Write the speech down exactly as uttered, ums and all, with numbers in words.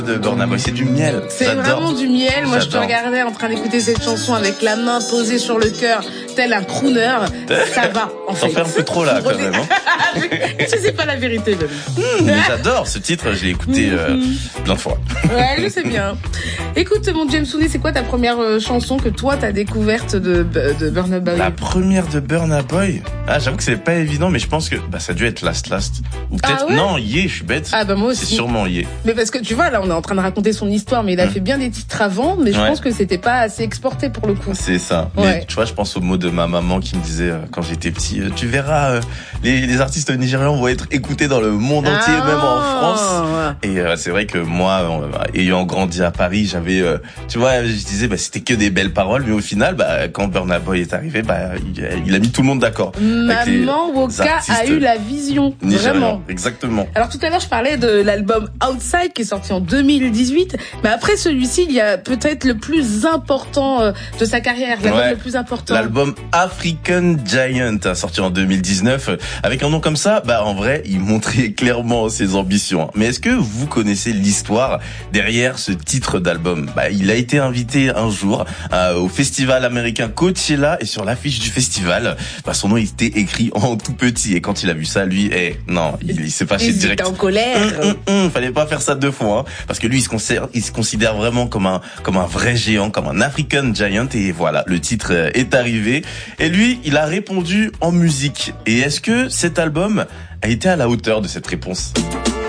de Burna Boy, c'est du miel. C'est J'adore. vraiment du miel. Moi, J'adore. je te regardais en train d'écouter cette chanson avec la main posée sur le cœur, tel un crooner. Ça va, en fait. T'en fais un peu trop là, quand même. Hein. Je sais pas la vérité, même. Mmh, mais j'adore ce titre, je l'ai écouté euh, plein de fois. Ouais, je sais bien. Écoute, mon James Souni, c'est quoi ta première euh, chanson que toi t'as découverte de, de Burna Boy? La première de Burna Boy. Ah, j'avoue que c'est pas évident, mais je pense que bah ça a dû être Last Last. Ou peut-être Ah ouais non, Yé, je suis bête. Ah bah moi aussi. C'est sûrement Yé. Mais parce que tu vois, là, on est en train de raconter son histoire, mais il a Mmh. fait bien des titres avant, mais je Ouais. pense que c'était pas assez exporté pour le coup. C'est ça. Ouais. Mais tu vois, je pense aux mots de ma maman qui me disait euh, quand j'étais petit, euh, tu verras, euh, les, les artistes nigérians vont être écoutés dans le monde entier, Ah. même en France. Et euh, c'est vrai que moi, euh, ayant grandi à Paris, j'avais, euh, tu vois, je disais, bah, c'était que des belles paroles, mais au final, bah, quand Burna Boy est arrivé, bah, il, il a mis tout le monde d'accord. Avec les Maman Woka a artistes eu la vision, nigérians. vraiment. Exactement. Alors tout à l'heure, je parlais de l'album Outside qui est sorti en deux mille dix-huit, mais après celui-ci, il y a peut-être le plus important euh, de sa carrière, l'album Ouais. le plus important. L'album African Giant, hein, sorti en deux mille dix-neuf. Avec un nom comme ça, bah en vrai, il montrait clairement ses ambitions. Mais est-ce que vous connaissez l'histoire derrière ce titre d'album? Bah, il a été invité un jour euh, au festival américain Coachella, et sur l'affiche du festival, bah, son nom était écrit en tout petit. Et quand il a vu ça, lui, eh, non, il, il s'est fâché Il direct. était en colère. Hum, hum, hum, fallait pas faire ça deux fois, hein, parce que lui, il se considère, il se considère vraiment comme un, comme un vrai géant, comme un African Giant. Et voilà, le titre euh, est arrivé. Et lui, il a répondu en musique. Et est-ce que cet album a été à la hauteur de cette réponse?